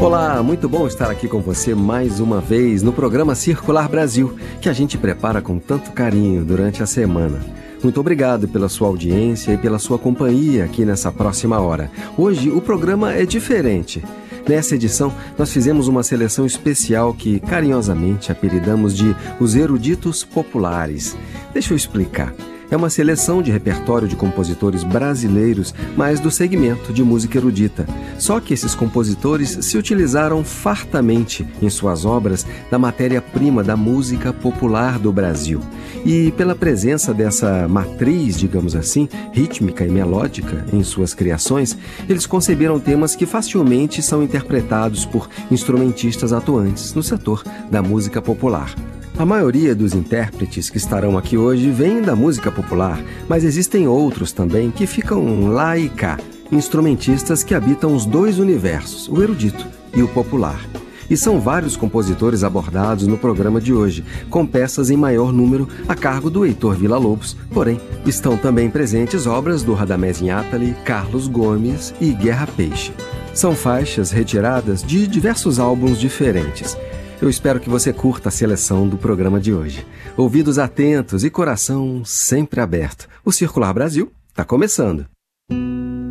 Olá, muito bom estar aqui com você mais uma vez no programa Circular Brasil, que a gente prepara com tanto carinho durante a semana. Muito obrigado pela sua audiência e pela sua companhia aqui nessa próxima hora. Hoje o programa é diferente. Nessa edição, nós fizemos uma seleção especial que carinhosamente apelidamos de Os Eruditos Populares. Deixa eu explicar. É uma seleção de repertório de compositores brasileiros, mas do segmento de música erudita. Só que esses compositores se utilizaram fartamente em suas obras da matéria-prima da música popular do Brasil. E pela presença dessa matriz, digamos assim, rítmica e melódica em suas criações, eles conceberam temas que facilmente são interpretados por instrumentistas atuantes no setor da música popular. A maioria dos intérpretes que estarão aqui hoje vem da música popular, mas existem outros também que ficam lá e cá, instrumentistas que habitam os dois universos, o erudito e o popular. E são vários compositores abordados no programa de hoje, com peças em maior número a cargo do Heitor Villa-Lobos, porém estão também presentes obras do Radamés Inátali, Carlos Gomes e Guerra Peixe. São faixas retiradas de diversos álbuns diferentes. Eu espero que você curta a seleção do programa de hoje. Ouvidos atentos e coração sempre aberto. O Circular Brasil está começando.